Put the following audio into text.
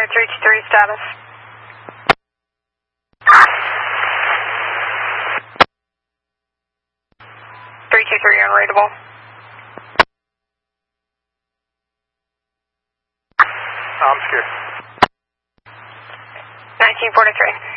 Fire 323 status. Three two three unreadable. 'I'm scared. 1943.